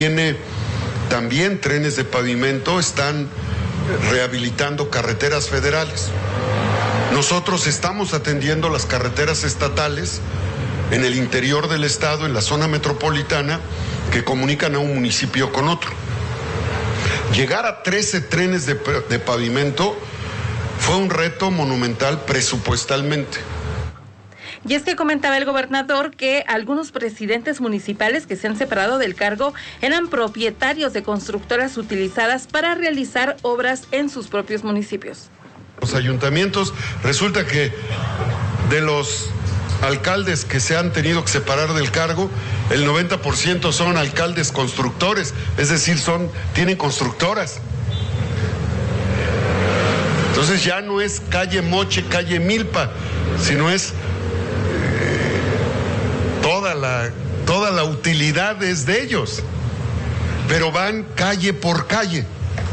Tiene también trenes de pavimento, están rehabilitando carreteras federales. Nosotros estamos atendiendo las carreteras estatales en el interior del estado, en la zona metropolitana, que comunican a un municipio con otro. Llegar a 13 trenes de pavimento fue un reto monumental presupuestalmente. Y es que comentaba el gobernador que algunos presidentes municipales que se han separado del cargo eran propietarios de constructoras utilizadas para realizar obras en sus propios municipios. Los ayuntamientos, resulta que de los alcaldes que se han tenido que separar del cargo, el 90% son alcaldes constructores, es decir, tienen constructoras. Entonces ya no es calle Moche, calle Milpa, sino es toda la utilidad es de ellos, pero van calle por calle.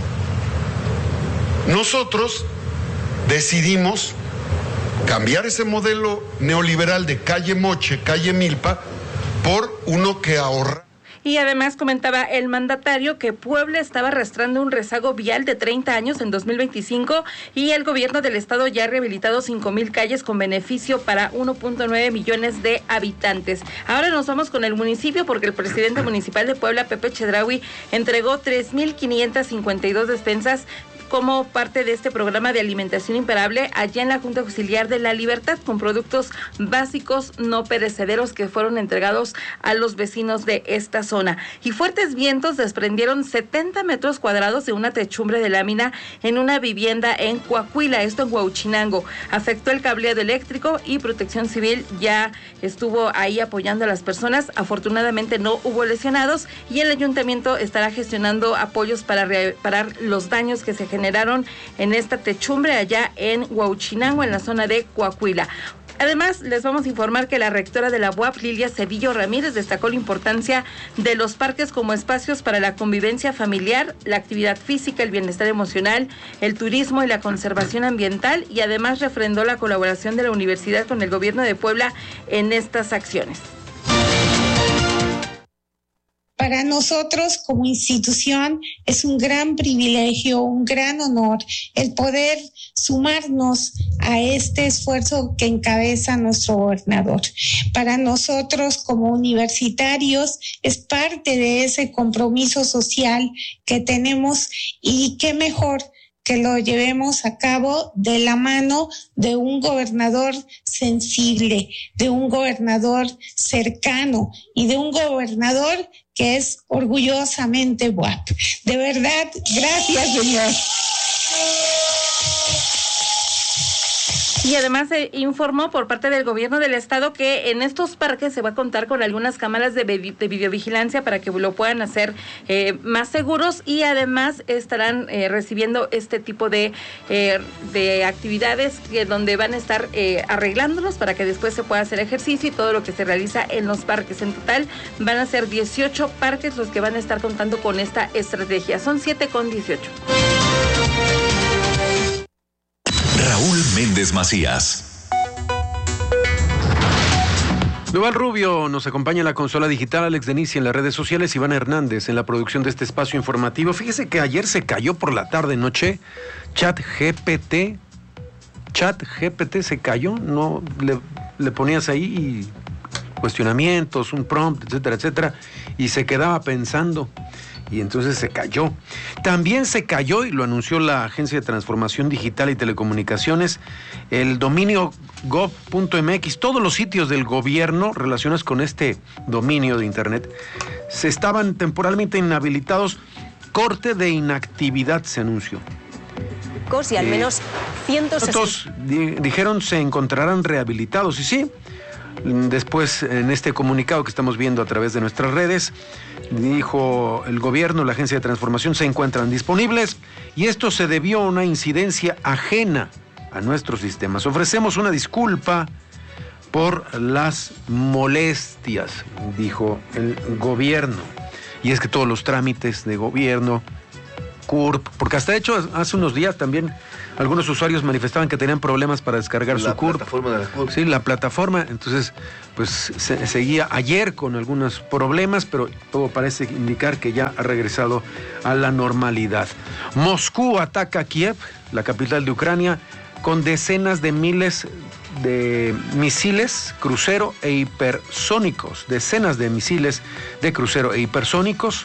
Nosotros decidimos cambiar ese modelo neoliberal de calle Moche, calle Milpa, por uno que ahorra. Y además comentaba el mandatario que Puebla estaba arrastrando un rezago vial de 30 años en 2025 y el gobierno del estado ya ha rehabilitado 5,000 calles con beneficio para 1.9 millones de habitantes. Ahora nos vamos con el municipio porque el presidente municipal de Puebla, Pepe Chedraui, entregó 3,552 despensas como parte de este programa de alimentación imparable allá en la Junta Auxiliar de la Libertad, con productos básicos no perecederos que fueron entregados a los vecinos de esta zona. Y fuertes vientos desprendieron 70 metros cuadrados de una techumbre de lámina en una vivienda en Coahuila, esto en Huauchinango. Afectó el cableado eléctrico y Protección Civil ya estuvo ahí apoyando a las personas. Afortunadamente no hubo lesionados y el ayuntamiento estará gestionando apoyos para reparar los daños que se generaron en esta techumbre allá en Huauchinango, en la zona de Coahuila. Además, les vamos a informar que la rectora de la UAP, Lilia Cedillo Ramírez, destacó la importancia de los parques como espacios para la convivencia familiar, la actividad física, el bienestar emocional, el turismo y la conservación ambiental, y además refrendó la colaboración de la universidad con el gobierno de Puebla en estas acciones. Para nosotros como institución es un gran privilegio, un gran honor el poder sumarnos a este esfuerzo que encabeza nuestro gobernador. Para nosotros como universitarios es parte de ese compromiso social que tenemos, y qué mejor que lo llevemos a cabo de la mano de un gobernador sensible, de un gobernador cercano y de un gobernador que es orgullosamente UAP. De verdad, gracias, señor. Y además se informó por parte del gobierno del estado que en estos parques se va a contar con algunas cámaras de videovigilancia para que lo puedan hacer más seguros, y además estarán recibiendo este tipo de actividades donde van a estar arreglándolos para que después se pueda hacer ejercicio y todo lo que se realiza en los parques. En total van a ser 18 parques los que van a estar contando con esta estrategia. Son 7,18. Raúl Méndez Macías. Duval Rubio nos acompaña en la consola digital, Alex Denici en las redes sociales, Iván Hernández en la producción de este espacio informativo. Fíjese que ayer se cayó por la tarde-noche ChatGPT se cayó, no le ponías ahí cuestionamientos, un prompt, etcétera, etcétera, y se quedaba pensando. Y entonces se cayó. También se cayó, y lo anunció la Agencia de Transformación Digital y Telecomunicaciones, el dominio gov.mx. Todos los sitios del gobierno relacionados con este dominio de internet se estaban temporalmente inhabilitados. Corte de inactividad se anunció. Y al menos 160. Dijeron se encontrarán rehabilitados, y sí. Después, en este comunicado que estamos viendo a través de nuestras redes, dijo el gobierno, la Agencia de Transformación, se encuentran disponibles, y esto se debió a una incidencia ajena a nuestros sistemas. Ofrecemos una disculpa por las molestias, dijo el gobierno. Y es que todos los trámites de gobierno CURP, porque hasta hecho hace unos días también algunos usuarios manifestaban que tenían problemas para descargar su CURP. La plataforma de la CURP. Sí, la plataforma. Entonces, pues seguía ayer con algunos problemas, pero todo parece indicar que ya ha regresado a la normalidad. Moscú ataca a Kiev, la capital de Ucrania, con decenas de miles de misiles crucero e hipersónicos, decenas de misiles de crucero e hipersónicos,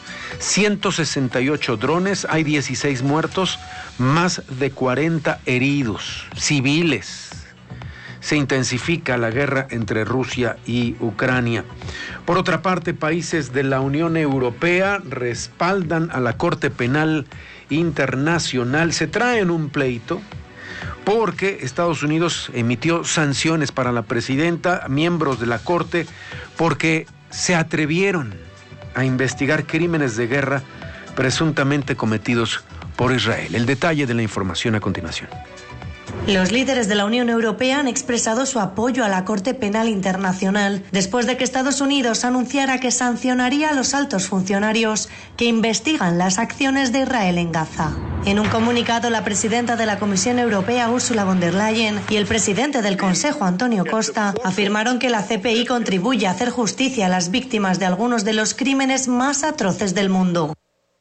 168 drones, hay 16 muertos, más de 40 heridos, civiles. Se intensifica la guerra entre Rusia y Ucrania. Por otra parte, países de la Unión Europea respaldan a la Corte Penal Internacional, se traen un pleito porque Estados Unidos emitió sanciones para la presidenta, miembros de la Corte, porque se atrevieron a investigar crímenes de guerra presuntamente cometidos por Israel. El detalle de la información a continuación. Los líderes de la Unión Europea han expresado su apoyo a la Corte Penal Internacional después de que Estados Unidos anunciara que sancionaría a los altos funcionarios que investigan las acciones de Israel en Gaza. En un comunicado, la presidenta de la Comisión Europea, Ursula von der Leyen, y el presidente del Consejo, Antonio Costa, afirmaron que la CPI contribuye a hacer justicia a las víctimas de algunos de los crímenes más atroces del mundo.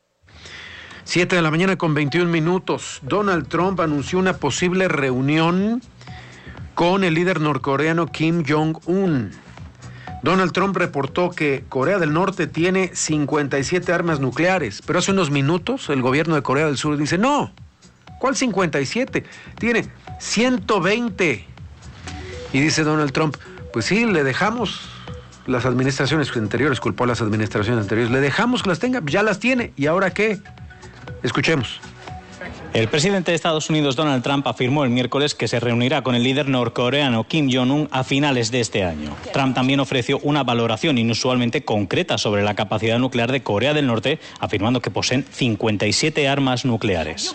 7 de la mañana con 21 minutos. Donald Trump anunció una posible reunión con el líder norcoreano Kim Jong-un. Donald Trump reportó que Corea del Norte tiene 57 armas nucleares, pero hace unos minutos el gobierno de Corea del Sur dice, no, ¿cuál 57? Tiene 120. Y dice Donald Trump, pues sí, le dejamos las administraciones anteriores, culpó a las administraciones anteriores, le dejamos que las tenga, ya las tiene, ¿y ahora qué? Escuchemos. El presidente de Estados Unidos, Donald Trump, afirmó el miércoles que se reunirá con el líder norcoreano Kim Jong-un a finales de este año. Trump también ofreció una valoración inusualmente concreta sobre la capacidad nuclear de Corea del Norte, afirmando que poseen 57 armas nucleares.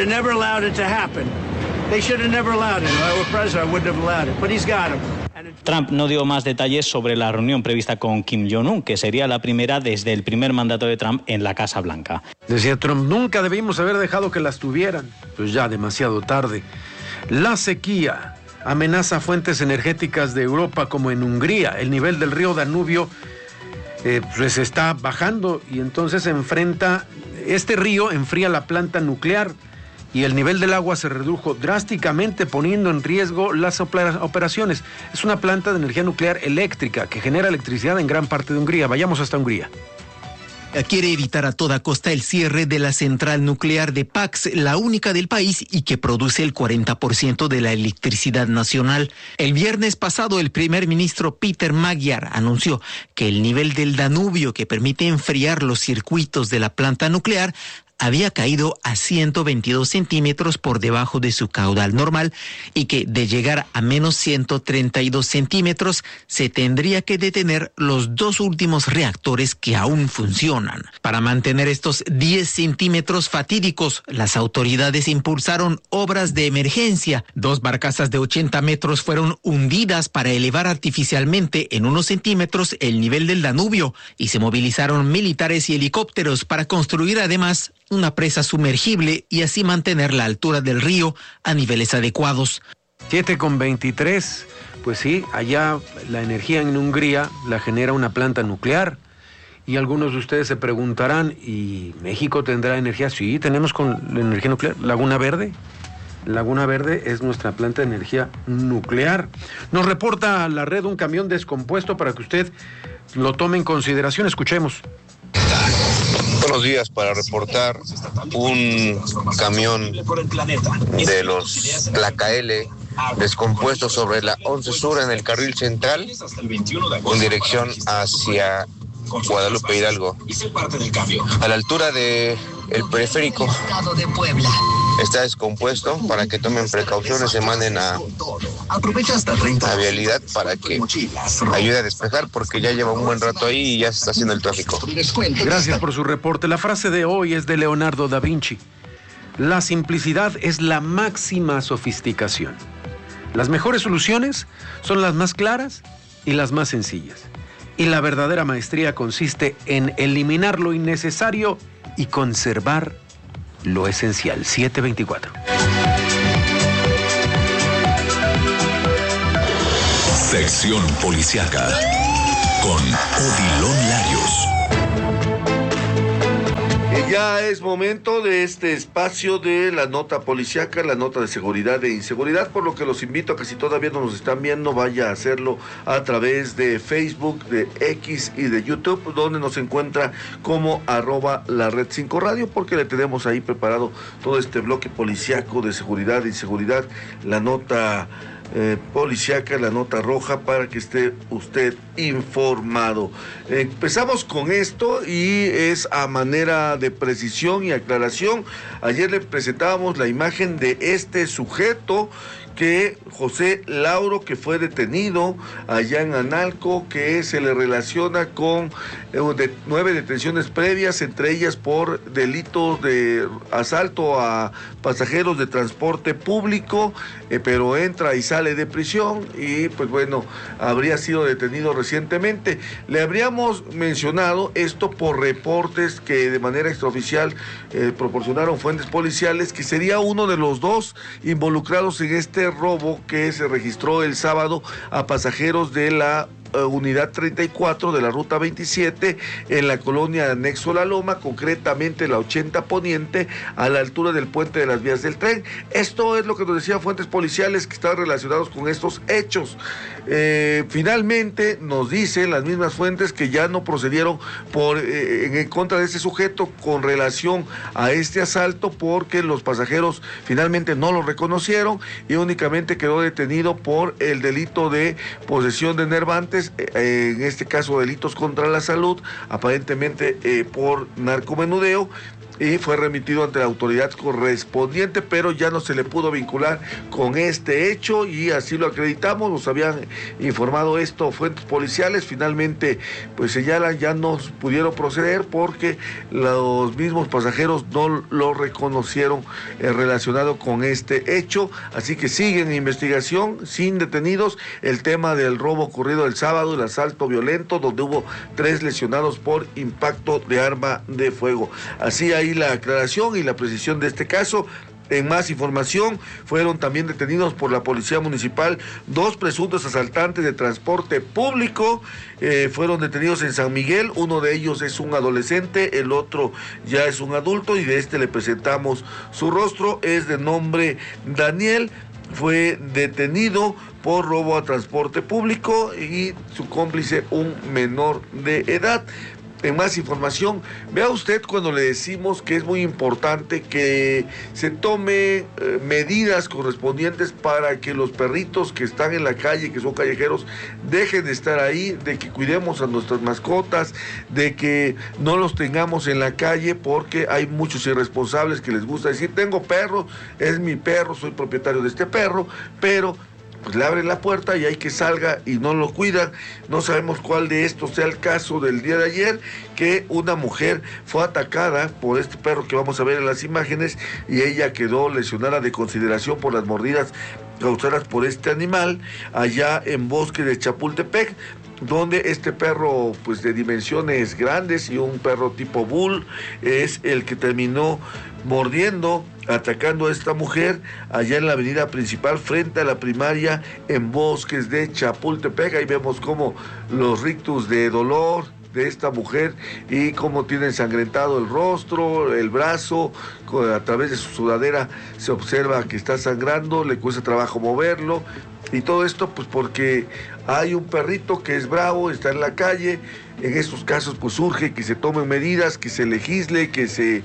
Trump no dio más detalles sobre la reunión prevista con Kim Jong-un, que sería la primera desde el primer mandato de Trump en la Casa Blanca. Decía Trump, nunca debimos haber dejado que las tuvieran, pues ya demasiado tarde. La sequía amenaza fuentes energéticas de Europa como en Hungría. El nivel del río Danubio pues está bajando y entonces este río enfría la planta nuclear y el nivel del agua se redujo drásticamente, poniendo en riesgo las operaciones. Es una planta de energía nuclear eléctrica que genera electricidad en gran parte de Hungría. Vayamos hasta Hungría. Quiere evitar a toda costa el cierre de la central nuclear de Pax, la única del país y que produce el 40% de la electricidad nacional. El viernes pasado, el primer ministro Peter Magyar anunció que el nivel del Danubio, que permite enfriar los circuitos de la planta nuclear, había caído a 122 centímetros por debajo de su caudal normal y que de llegar a menos 132 centímetros se tendría que detener los dos últimos reactores que aún funcionan. Para mantener estos 10 centímetros fatídicos, las autoridades impulsaron obras de emergencia. 2 barcazas de 80 metros fueron hundidas para elevar artificialmente en unos centímetros el nivel del Danubio y se movilizaron militares y helicópteros para construir además una presa sumergible y así mantener la altura del río a niveles adecuados. 7:23, pues sí, allá la energía en Hungría la genera una planta nuclear y algunos de ustedes se preguntarán, ¿y México tendrá energía? Sí, tenemos con la energía nuclear. Laguna Verde es nuestra planta de energía nuclear. Nos reporta la red un camión descompuesto para que usted lo tome en consideración. Escuchemos. Buenos días, para reportar un camión de los Placa L descompuesto sobre la 11 Sur en el carril central en dirección hacia Guadalupe Hidalgo, a la altura de el periférico. Está descompuesto, para que tomen precauciones, se manden a vialidad para que ayude a despejar, porque ya lleva un buen rato ahí y ya se está haciendo el tráfico. Gracias por su reporte. La frase de hoy es de Leonardo da Vinci. La simplicidad es la máxima sofisticación. Las mejores soluciones son las más claras y las más sencillas. Y la verdadera maestría consiste en eliminar lo innecesario y conservar lo esencial. 7:24. Sección Policiaca con Odilon Larios. Y ya es momento de este espacio de la nota policiaca, la nota de seguridad e inseguridad, por lo que los invito a que si todavía no nos están viendo, vaya a hacerlo a través de Facebook, de X y de YouTube, donde nos encuentra como @lared5radio, porque le tenemos ahí preparado todo este bloque policiaco de seguridad e inseguridad, la nota policiaca, la nota roja, para que esté usted informado. Empezamos con esto y es a manera de precisión y aclaración. Ayer le presentábamos la imagen de este sujeto, que José Lauro, que fue detenido allá en Analco, que se le relaciona con 9 detenciones previas, entre ellas por delitos de asalto a pasajeros de transporte público, pero entra y sale de prisión y pues bueno, habría sido detenido recientemente. Le habríamos mencionado esto por reportes que de manera extraoficial proporcionaron fuentes policiales, que sería uno de los dos involucrados en este robo que se registró el sábado a pasajeros de la unidad 34 de la ruta 27 en la colonia anexo La Loma, concretamente la 80 Poniente, a la altura del puente de las vías del tren. Esto es lo que nos decían fuentes policiales que estaban relacionados con estos hechos. Finalmente nos dicen las mismas fuentes que ya no procedieron en contra de este sujeto con relación a este asalto, porque los pasajeros finalmente no lo reconocieron y únicamente quedó detenido por el delito de posesión de enervantes, en este caso delitos contra la salud, aparentemente por narcomenudeo, y fue remitido ante la autoridad correspondiente, pero ya no se le pudo vincular con este hecho y así lo acreditamos. Nos habían informado esto fuentes policiales. Finalmente pues señalan ya no pudieron proceder porque los mismos pasajeros no lo reconocieron relacionado con este hecho, así que sigue en investigación sin detenidos el tema del robo ocurrido el sábado, el asalto violento donde hubo 3 lesionados por impacto de arma de fuego. Así hay la aclaración y la precisión de este caso. En más información, fueron también detenidos por la Policía Municipal 2 presuntos asaltantes de transporte público. Fueron detenidos en San Miguel. Uno de ellos es un adolescente, el otro ya es un adulto y de este le presentamos su rostro. Es de nombre Daniel. Fue detenido por robo a transporte público y su cómplice un menor de edad. En más información, vea usted cuando le decimos que es muy importante que se tome medidas correspondientes para que los perritos que están en la calle, que son callejeros, dejen de estar ahí, de que cuidemos a nuestras mascotas, de que no los tengamos en la calle, porque hay muchos irresponsables que les gusta decir, tengo perro, es mi perro, soy propietario de este perro, pero pues le abren la puerta y hay que salga y no lo cuidan. No sabemos cuál de estos sea el caso del día de ayer, que una mujer fue atacada por este perro que vamos a ver en las imágenes y ella quedó lesionada de consideración por las mordidas causadas por este animal allá en Bosque de Chapultepec, donde este perro pues de dimensiones grandes y un perro tipo bull es el que terminó mordiendo, atacando a esta mujer allá en la avenida principal frente a la primaria en Bosques de Chapultepec. Ahí vemos como los rictus de dolor de esta mujer y cómo tiene ensangrentado el rostro, el brazo, a través de su sudadera se observa que está sangrando, le cuesta trabajo moverlo y todo esto pues porque hay un perrito que es bravo, está en la calle. En estos casos pues urge que se tomen medidas, que se legisle, que se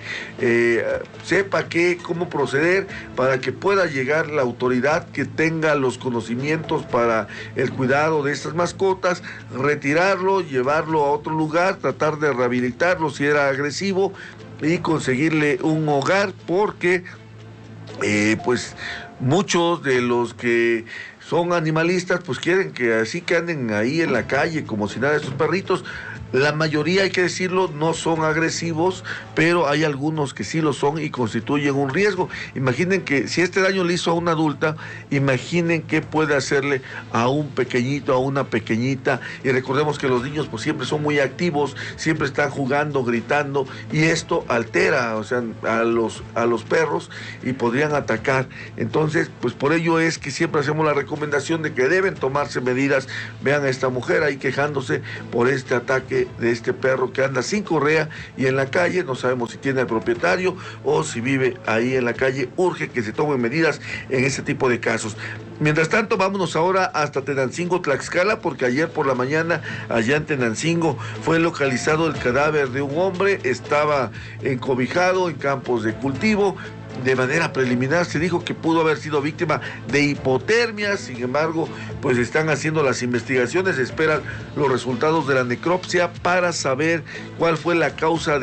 sepa cómo proceder para que pueda llegar la autoridad que tenga los conocimientos para el cuidado de estas mascotas, retirarlo, llevarlo a otro lugar, tratar de rehabilitarlo si era agresivo y conseguirle un hogar, porque pues muchos de los que son animalistas pues quieren que así que anden ahí en la calle como si nada. Estos perritos La mayoría, hay que decirlo, no son agresivos, pero hay algunos que sí lo son y constituyen un riesgo. Imaginen que si este daño le hizo a una adulta, imaginen qué puede hacerle a un pequeñito, a una pequeñita. Y recordemos que los niños pues siempre son muy activos, siempre están jugando, gritando, y esto altera, o sea, a los perros y podrían atacar. Entonces, pues por ello es que siempre hacemos la recomendación de que deben tomarse medidas. Vean a esta mujer ahí quejándose por este ataque de este perro que anda sin correa y en la calle. No sabemos si tiene al propietario o si vive ahí en la calle. Urge que se tomen medidas en este tipo de casos. Mientras tanto, vámonos ahora hasta Tenancingo, Tlaxcala, porque ayer por la mañana allá en Tenancingo fue localizado el cadáver de un hombre. Estaba encobijado en campos de cultivo. De manera preliminar se dijo que pudo haber sido víctima de hipotermia. Sin embargo, pues están haciendo las investigaciones, esperan los resultados de la necropsia para saber cuál fue la causa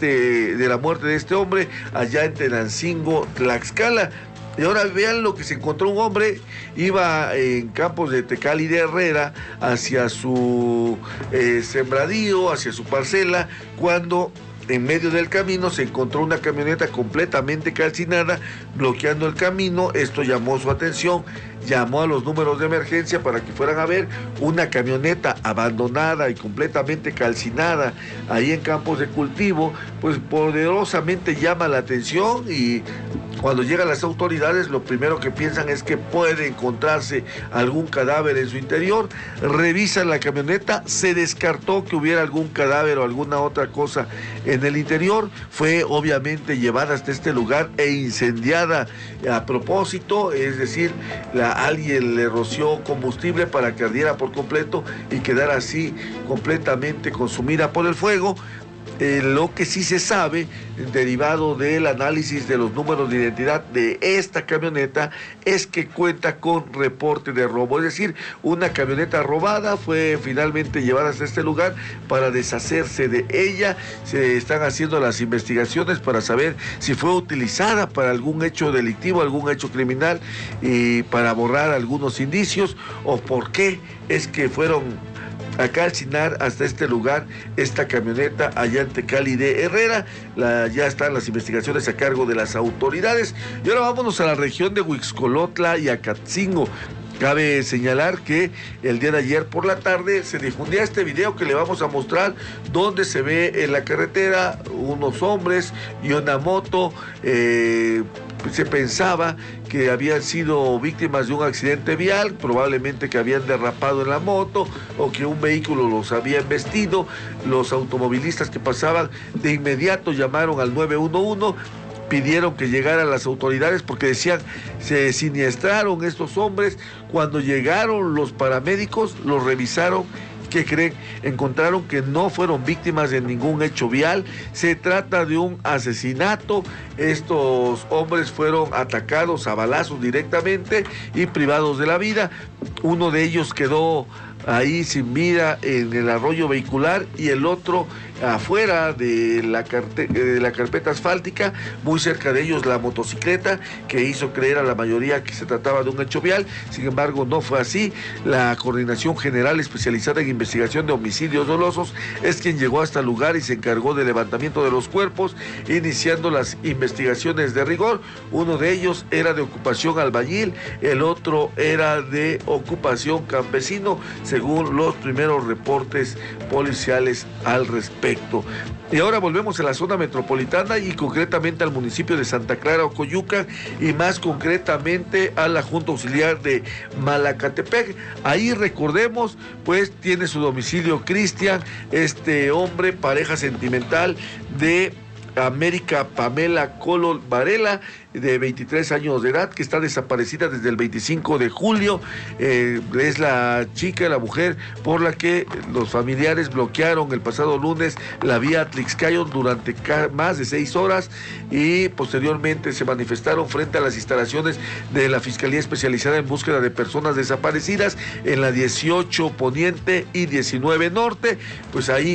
de la muerte de este hombre allá en Tenancingo, Tlaxcala. Y ahora vean lo que se encontró. Un hombre iba en campos de Tecali de Herrera hacia su sembradío, hacia su parcela, cuando en medio del camino se encontró una camioneta completamente calcinada, bloqueando el camino. Esto llamó su atención, llamó a los números de emergencia para que fueran a ver una camioneta abandonada y completamente calcinada ahí en campos de cultivo. Pues poderosamente llama la atención, y cuando llegan las autoridades lo primero que piensan es que puede encontrarse algún cadáver en su interior. Revisan la camioneta, se descartó que hubiera algún cadáver o alguna otra cosa en el interior. Fue obviamente llevada hasta este lugar e incendiada a propósito, es decir, alguien le roció combustible para que ardiera por completo y quedara así completamente consumida por el fuego. Lo que sí se sabe, derivado del análisis de los números de identidad de esta camioneta, es que cuenta con reporte de robo. Es decir, una camioneta robada fue finalmente llevada hasta este lugar para deshacerse de ella. Se están haciendo las investigaciones para saber si fue utilizada para algún hecho delictivo, algún hecho criminal, y para borrar algunos indicios, o por qué es que fueron a calcinar hasta este lugar esta camioneta allá en Tecali de Herrera. Ya están las investigaciones a cargo de las autoridades. Y ahora vámonos a la región de Huixcolotla y Acatzingo. Cabe señalar que el día de ayer por la tarde se difundía este video que le vamos a mostrar, donde se ve en la carretera unos hombres y una moto. Se pensaba que habían sido víctimas de un accidente vial, probablemente que habían derrapado en la moto o que un vehículo los había embestido. Los automovilistas que pasaban de inmediato llamaron al 911, pidieron que llegaran las autoridades porque decían se siniestraron estos hombres. Cuando llegaron los paramédicos, los revisaron. ¿Qué creen? Encontraron que no fueron víctimas de ningún hecho vial. Se trata de un asesinato. Estos hombres fueron atacados a balazos directamente y privados de la vida. Uno de ellos quedó ahí sin vida en el arroyo vehicular y el otro afuera de la carpeta asfáltica, muy cerca de ellos la motocicleta, que hizo creer a la mayoría que se trataba de un hecho vial. Sin embargo, no fue así. La Coordinación General Especializada en Investigación de Homicidios Dolosos es quien llegó hasta el lugar y se encargó del levantamiento de los cuerpos, iniciando las investigaciones de rigor. Uno de ellos era de ocupación albañil, el otro era de ocupación campesino, según los primeros reportes policiales al respecto. Y ahora volvemos a la zona metropolitana y concretamente al municipio de Santa Clara, Ocoyucan, y más concretamente a la Junta Auxiliar de Malacatepec. Ahí, recordemos, pues tiene su domicilio Cristian, este hombre, pareja sentimental de América Pamela Colol Varela, de 23 años de edad, que está desaparecida desde el 25 de julio. Es la chica, la mujer, por la que los familiares bloquearon el pasado lunes la vía Tlixcayo durante más de 6 horas y posteriormente se manifestaron frente a las instalaciones de la Fiscalía Especializada en Búsqueda de Personas Desaparecidas en la 18 Poniente y 19 Norte. Pues ahí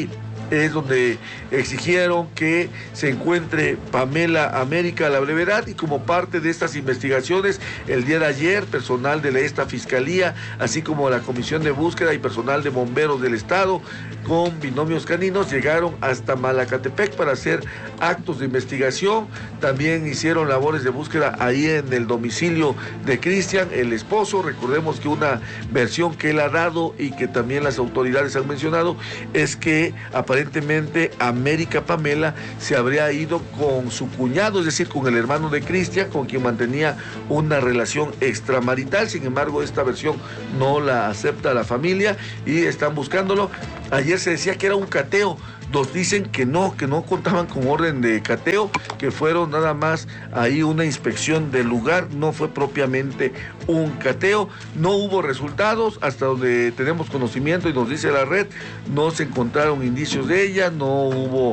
es donde exigieron que se encuentre Pamela América a la brevedad, y como parte de estas investigaciones, el día de ayer, personal de esta fiscalía, así como la Comisión de Búsqueda y personal de bomberos del estado, con binomios caninos, llegaron hasta Malacatepec para hacer actos de investigación. También hicieron labores de búsqueda ahí en el domicilio de Cristian, el esposo. Recordemos que una versión que él ha dado y que también las autoridades han mencionado es que aparentemente América Pamela se habría ido con su cuñado, es decir, con el hermano de Cristian, con quien mantenía una relación extramarital. Sin embargo, esta versión no la acepta la familia y están buscándolo. Ayer se decía que era un cateo. Nos dicen que no contaban con orden de cateo, que fueron nada más ahí una inspección del lugar, no fue propiamente un cateo. No hubo resultados, hasta donde tenemos conocimiento y nos dice la red, no se encontraron indicios de ella, no hubo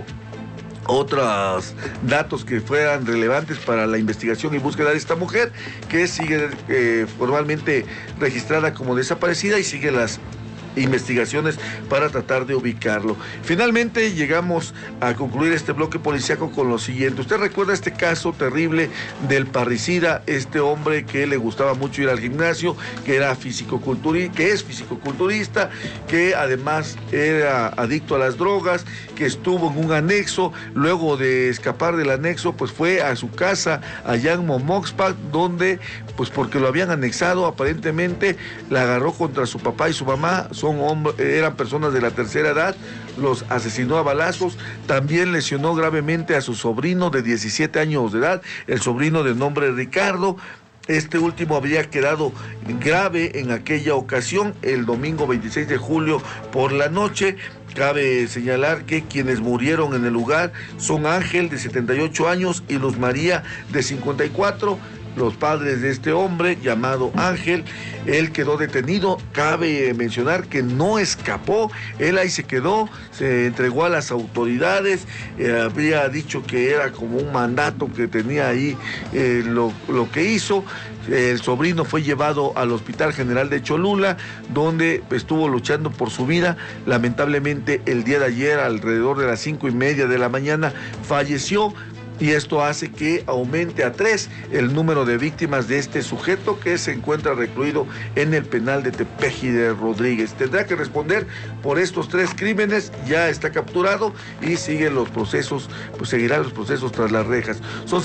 otros datos que fueran relevantes para la investigación y búsqueda de esta mujer, que sigue formalmente registrada como desaparecida y sigue las investigaciones para tratar de ubicarlo. Finalmente llegamos a concluir este bloque policíaco con lo siguiente. ¿Usted recuerda este caso terrible del parricida, este hombre que le gustaba mucho ir al gimnasio, que es fisicoculturista, que además era adicto a las drogas, que estuvo en un anexo, luego de escapar del anexo, pues fue a su casa allá en Momoxpac, donde, pues porque lo habían anexado, aparentemente la agarró contra su papá y su mamá, eran personas de la tercera edad, los asesinó a balazos, también lesionó gravemente a su sobrino de 17 años de edad, el sobrino de nombre Ricardo. Este último había quedado grave en aquella ocasión, el domingo 26 de julio por la noche. Cabe señalar que quienes murieron en el lugar son Ángel, de 78 años, y Luz María, de 54. Los padres de este hombre llamado Ángel, él quedó detenido. Cabe mencionar que no escapó, él ahí se quedó, se entregó a las autoridades, habría dicho que era como un mandato que tenía ahí lo que hizo. El sobrino fue llevado al Hospital General de Cholula, donde estuvo luchando por su vida. Lamentablemente el día de ayer, alrededor de las 5:30 de la mañana, falleció. Y esto hace que aumente a 3 el número de víctimas de este sujeto, que se encuentra recluido en el penal de Tepeji de Rodríguez. Tendrá que responder por estos 3 crímenes, ya está capturado y sigue los procesos, pues seguirá los procesos tras las rejas. Son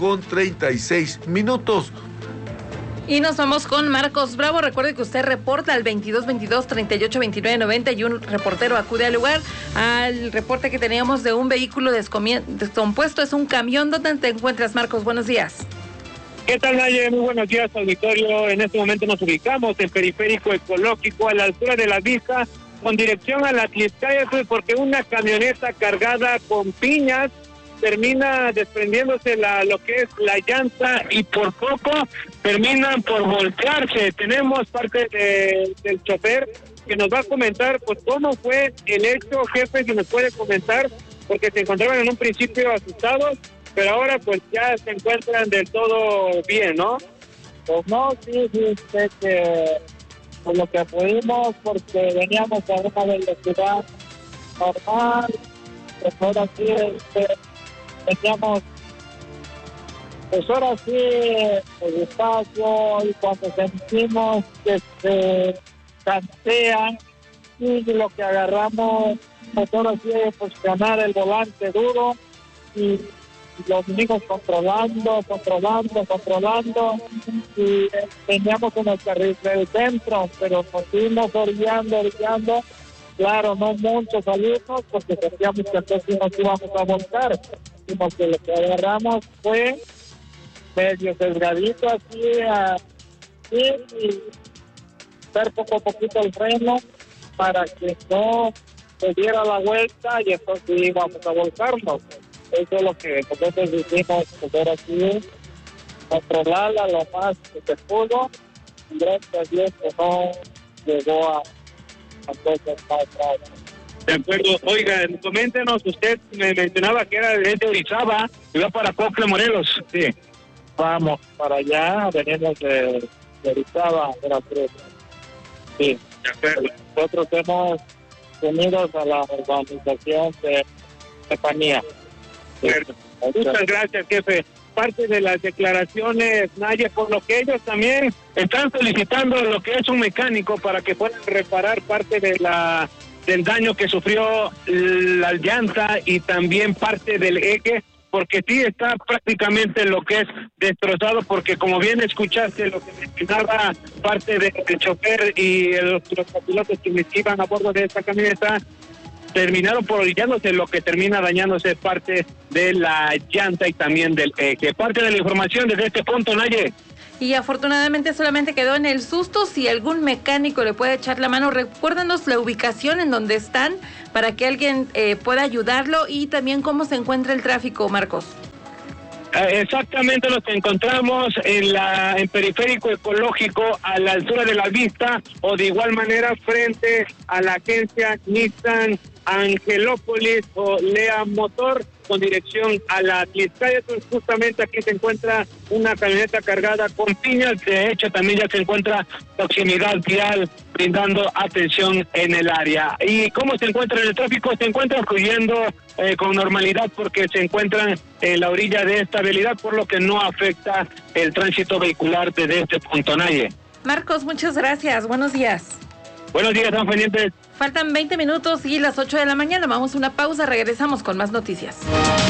7:36. Y nos vamos con Marcos Bravo. Recuerde que usted reporta al 2222-382990 y un reportero acude al lugar. Al reporte que teníamos de un vehículo descompuesto, es un camión. ¿Dónde te encuentras, Marcos? Buenos días. ¿Qué tal, Naye? Muy buenos días, auditorio. En este momento nos ubicamos en Periférico Ecológico, a la altura de la Vista, con dirección a la Tliscaya, porque una camioneta cargada con piñas termina desprendiéndose lo que es la llanta y por poco terminan por voltearse. Tenemos parte del chofer que nos va a comentar pues cómo fue el hecho. Jefe, si nos puede comentar, porque se encontraban en un principio asustados, pero ahora pues ya se encuentran del todo bien, ¿no? Pues no, sí, sé que por lo que pudimos, porque veníamos a una velocidad normal, pues ahora sí teníamos, pues ahora sí, el espacio, y cuando sentimos que se cansean, y lo que agarramos, pues ahora sí, posicionar el volante duro, y los venimos controlando, y teníamos en el carril del centro, pero nos fuimos orillando, claro, no mucho salirnos, porque sentíamos que entonces nos íbamos a volcar, sino que lo que agarramos fue medio sesgadito así, y dar poco a poquito el freno para que no se diera la vuelta y entonces íbamos a volcarnos. Eso es lo que nosotros hicimos, poder aquí controlarla lo más que se pudo, y gracias a Dios que no llegó a cosas más graves. De acuerdo. Oiga, coméntenos, usted me mencionaba que era de Orizaba y va para Cocle, Morelos. Sí, vamos para allá, venimos de Orizaba, Veracruz. Sí, de acuerdo. Nosotros hemos unidos a la organización de Estefanía. Muchas gracias, jefe. Parte de las declaraciones, Naye, por lo que ellos también están solicitando lo que es un mecánico para que puedan reparar parte de del daño que sufrió la llanta y también parte del eje, porque sí está prácticamente lo que es destrozado, porque como bien escuchaste lo que mencionaba parte del chofer y los pilotos que iban a bordo de esta camioneta, terminaron por orillándose, lo que termina dañándose parte de la llanta y también del eje. Parte de la información desde este punto, Naye. Y afortunadamente solamente quedó en el susto. Si algún mecánico le puede echar la mano, recuérdanos la ubicación en donde están para que alguien pueda ayudarlo, y también cómo se encuentra el tráfico, Marcos. Exactamente, nos encontramos en Periférico Ecológico, a la altura de la Vista, o de igual manera frente a la agencia Nissan Angelópolis o Lea Motor, con dirección a la Tliscaya. Justamente aquí se encuentra una camioneta cargada con piñas. De hecho, también ya se encuentra proximidad vial brindando atención en el área. ¿Y cómo se encuentra el tráfico? Se encuentra fluyendo con normalidad, porque se encuentran en la orilla de esta vialidad, por lo que no afecta el tránsito vehicular desde este punto, Naye. Marcos, muchas gracias. Buenos días. Buenos días, están pendientes. Faltan 20 minutos y las 8 de la mañana. Vamos a una pausa, regresamos con más noticias.